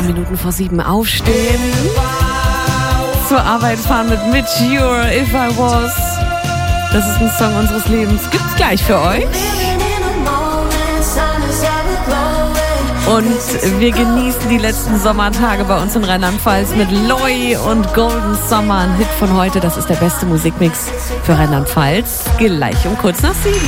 Minuten vor 7 aufstehen. Zur Arbeit fahren mit Mitch Ure, If I Was. Das ist ein Song unseres Lebens. Gibt's gleich für euch. Und wir genießen die letzten Sommertage bei uns in Rheinland-Pfalz mit Loi und Golden Summer. Ein Hit von heute, das ist der beste Musikmix für Rheinland-Pfalz. Gleich um kurz nach 7.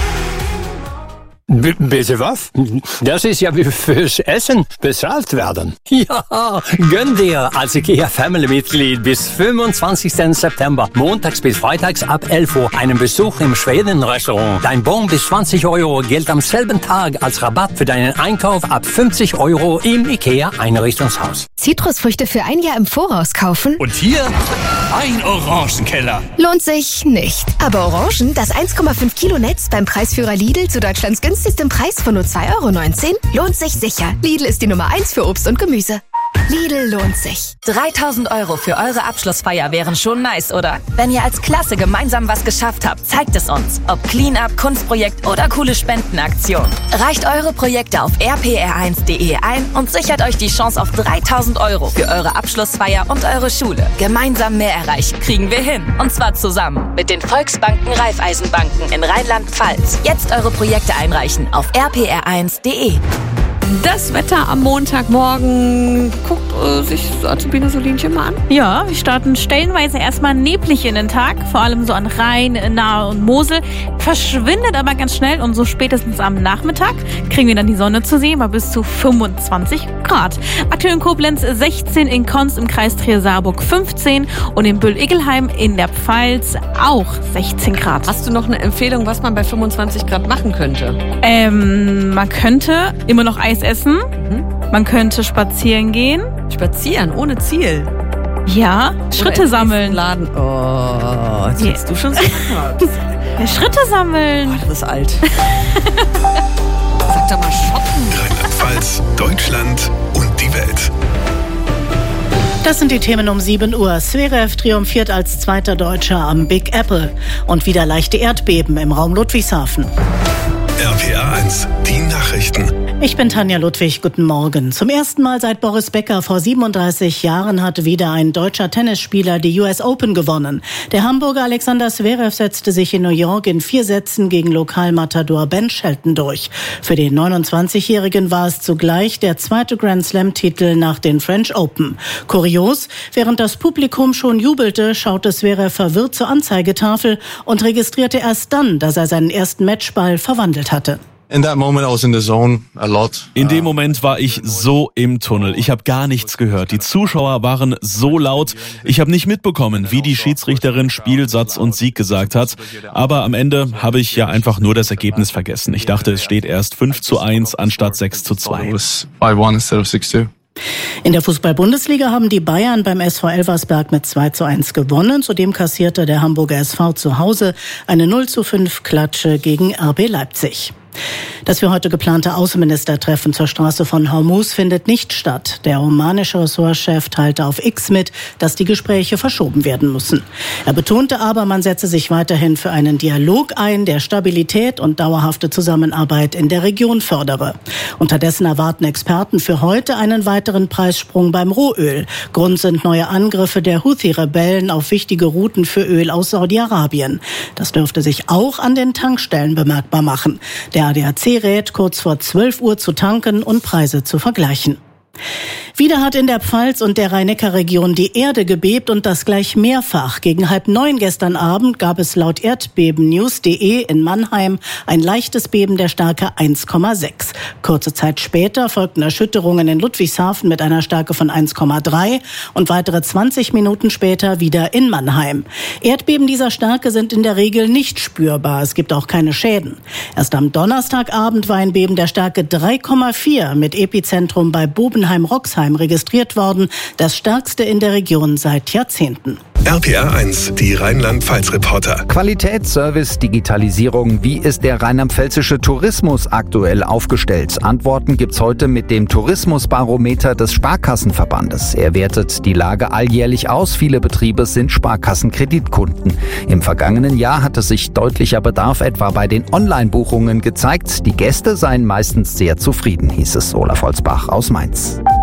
Bitte was? Das ist ja wie fürs Essen bezahlt werden. Ja, gönn dir als IKEA-Family-Mitglied bis 25. September, montags bis freitags ab 11 Uhr, einen Besuch im Schweden-Restaurant. Dein Bon bis 20 € gilt am selben Tag als Rabatt für deinen Einkauf ab 50 € im IKEA-Einrichtungshaus. Zitrusfrüchte für ein Jahr im Voraus kaufen? Und hier ein Orangenkeller. Lohnt sich nicht. Aber Orangen, das 1,5 Kilo Netz beim Preisführer Lidl zu Deutschlands günstigsten Preis von nur 2,19 €, lohnt sich sicher. Lidl ist die Nummer 1 für Obst und Gemüse. Lidl lohnt sich. 3.000 € für eure Abschlussfeier wären schon nice, oder? Wenn ihr als Klasse gemeinsam was geschafft habt, zeigt es uns. Ob Cleanup, Kunstprojekt oder coole Spendenaktion. Reicht eure Projekte auf rpr1.de ein und sichert euch die Chance auf 3.000 € für eure Abschlussfeier und eure Schule. Gemeinsam mehr erreichen kriegen wir hin. Und zwar zusammen mit den Volksbanken Raiffeisenbanken in Rheinland-Pfalz. Jetzt eure Projekte einreichen auf rpr1.de. Das Wetter am Montagmorgen. Guckt sich Azubine Solinchen mal an. Ja, wir starten stellenweise erstmal neblig in den Tag, vor allem so an Rhein, Nahe und Mosel. Verschwindet aber ganz schnell und so spätestens am Nachmittag kriegen wir dann die Sonne zu sehen, bei bis zu 25 Grad. Aktuell in Koblenz 16, in Konz im Kreis Trier-Saarburg 15 und in Bühl-Iggelheim in der Pfalz auch 16 Grad. Hast du noch eine Empfehlung, was man bei 25 Grad machen könnte? Man könnte immer noch Eis essen. Man könnte spazieren gehen. Spazieren, ohne Ziel. Ja, Schritte sammeln. Laden. Oh, jetzt bist du schon so hart. Ja, Schritte sammeln. Oh, du bist alt. Sag doch mal shoppen. Rheinland-Pfalz, Deutschland und die Welt. Das sind die Themen um 7 Uhr. Zverev triumphiert als zweiter Deutscher am Big Apple. Und wieder leichte Erdbeben im Raum Ludwigshafen. RPR 1, die Nachrichten. Ich bin Tanja Ludwig, guten Morgen. Zum ersten Mal seit Boris Becker vor 37 Jahren hat wieder ein deutscher Tennisspieler die US Open gewonnen. Der Hamburger Alexander Zverev setzte sich in New York in 4 Sätzen gegen Lokalmatador Ben Shelton durch. Für den 29-Jährigen war es zugleich der zweite Grand-Slam-Titel nach den French Open. Kurios, während das Publikum schon jubelte, schaute Zverev verwirrt zur Anzeigetafel und registrierte erst dann, dass er seinen ersten Matchball verwandelt hatte. In dem Moment war ich so im Tunnel. Ich habe gar nichts gehört. Die Zuschauer waren so laut. Ich habe nicht mitbekommen, wie die Schiedsrichterin Spielsatz und Sieg gesagt hat. Aber am Ende habe ich ja einfach nur das Ergebnis vergessen. Ich dachte, es steht erst 5:1 anstatt 6:2. In der Fußball-Bundesliga haben die Bayern beim SV Elversberg mit 2:1 gewonnen. Zudem kassierte der Hamburger SV zu Hause eine 0:5 Klatsche gegen RB Leipzig. Das für heute geplante Außenministertreffen zur Straße von Hormuz findet nicht statt. Der omanische Ressortchef teilte auf X mit, dass die Gespräche verschoben werden müssen. Er betonte aber, man setze sich weiterhin für einen Dialog ein, der Stabilität und dauerhafte Zusammenarbeit in der Region fördere. Unterdessen erwarten Experten für heute einen weiteren Preissprung beim Rohöl. Grund sind neue Angriffe der Houthi-Rebellen auf wichtige Routen für Öl aus Saudi-Arabien. Das dürfte sich auch an den Tankstellen bemerkbar machen. Der ADAC rät, kurz vor 12 Uhr zu tanken und Preise zu vergleichen. Wieder hat in der Pfalz und der Rhein-Neckar-Region die Erde gebebt und das gleich mehrfach. Gegen 8:30 gestern Abend gab es laut erdbebennews.de in Mannheim ein leichtes Beben der Stärke 1,6. Kurze Zeit später folgten Erschütterungen in Ludwigshafen mit einer Stärke von 1,3 und weitere 20 Minuten später wieder in Mannheim. Erdbeben dieser Stärke sind in der Regel nicht spürbar. Es gibt auch keine Schäden. Erst am Donnerstagabend war ein Beben der Stärke 3,4 mit Epizentrum bei Bobenheim-Roxheim registriert worden, das stärkste in der Region seit Jahrzehnten. RPR 1, die Rheinland-Pfalz-Reporter. Qualität, Service, Digitalisierung. Wie ist der rheinland-pfälzische Tourismus aktuell aufgestellt? Antworten gibt's heute mit dem Tourismusbarometer des Sparkassenverbandes. Er wertet die Lage alljährlich aus. Viele Betriebe sind Sparkassenkreditkunden. Im vergangenen Jahr hatte sich deutlicher Bedarf etwa bei den Online-Buchungen gezeigt. Die Gäste seien meistens sehr zufrieden, hieß es. Olaf Holzbach aus Mainz.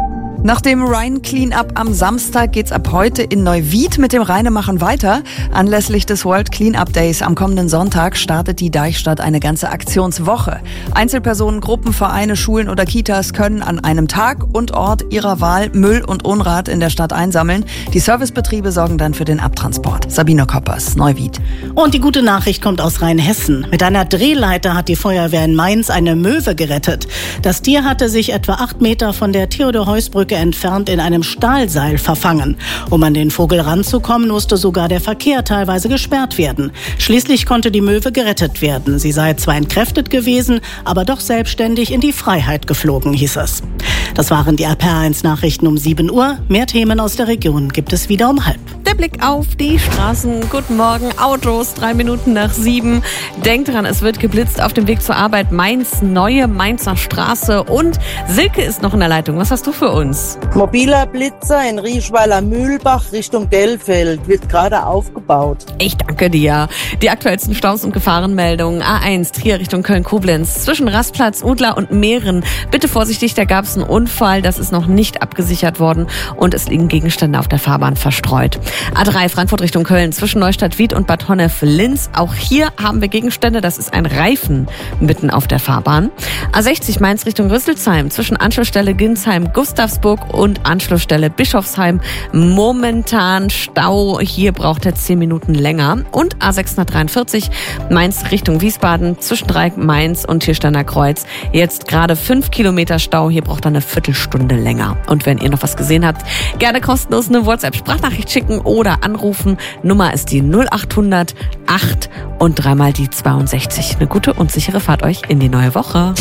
Nach dem Rhein-Cleanup am Samstag geht's ab heute in Neuwied mit dem Rheinemachen weiter. Anlässlich des World Cleanup Days am kommenden Sonntag startet die Deichstadt eine ganze Aktionswoche. Einzelpersonen, Gruppen, Vereine, Schulen oder Kitas können an einem Tag und Ort ihrer Wahl Müll und Unrat in der Stadt einsammeln. Die Servicebetriebe sorgen dann für den Abtransport. Sabine Koppers, Neuwied. Und die gute Nachricht kommt aus Rheinhessen. Mit einer Drehleiter hat die Feuerwehr in Mainz eine Möwe gerettet. Das Tier hatte sich etwa 8 Meter von der Theodor-Heuss-Brücke entfernt in einem Stahlseil verfangen. Um an den Vogel ranzukommen, musste sogar der Verkehr teilweise gesperrt werden. Schließlich konnte die Möwe gerettet werden. Sie sei zwar entkräftet gewesen, aber doch selbstständig in die Freiheit geflogen, hieß es. Das waren die RPR1-Nachrichten um 7 Uhr. Mehr Themen aus der Region gibt es wieder um 6:30. Der Blick auf die Straßen. Guten Morgen, Autos, 3 Minuten nach 7. Denkt dran, es wird geblitzt auf dem Weg zur Arbeit. Mainz, neue Mainzer Straße. Und Silke ist noch in der Leitung. Was hast du für uns? Mobiler Blitzer in Rieschweiler-Mühlbach Richtung Dellfeld wird gerade aufgebaut. Ich danke dir. Die aktuellsten Staus und Gefahrenmeldungen. A1 Trier Richtung Köln-Koblenz. Zwischen Rastplatz, Udler und Meeren. Bitte vorsichtig, da gab es einen Unfall. Das ist noch nicht abgesichert worden und es liegen Gegenstände auf der Fahrbahn verstreut. A3 Frankfurt Richtung Köln. Zwischen Neustadt-Wied und Bad Honnef-Linz. Auch hier haben wir Gegenstände. Das ist ein Reifen mitten auf der Fahrbahn. A60 Mainz Richtung Rüsselsheim. Zwischen Anschlussstelle Ginsheim-Gustavsburg und Anschlussstelle Bischofsheim. Momentan Stau. Hier braucht er 10 Minuten länger. Und A643 Mainz Richtung Wiesbaden. Zwischen Dreieck Mainz und Tirsteiner Kreuz. Jetzt gerade 5 Kilometer Stau. Hier braucht er eine Viertelstunde länger. Und wenn ihr noch was gesehen habt, gerne kostenlos eine WhatsApp-Sprachnachricht schicken oder anrufen. Nummer ist die 0800 8 und 3 die 62. Eine gute und sichere Fahrt euch in die neue Woche.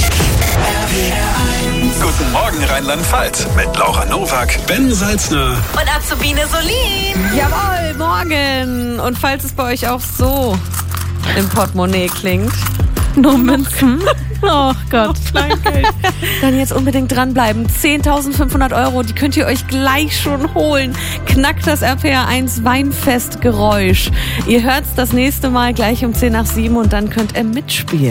Guten Morgen Rheinland-Pfalz mit Laura Nowak, Ben Salzner Und Azubine Solin. Jawohl, morgen. Und falls es bei euch auch so im Portemonnaie klingt. Nur Münzen. Oh Gott. Dann jetzt unbedingt dranbleiben. 10.500 €, die könnt ihr euch gleich schon holen. Knackt das RPR1 Weinfestgeräusch. Ihr hört's das nächste Mal gleich um 6:50 und dann könnt ihr mitspielen.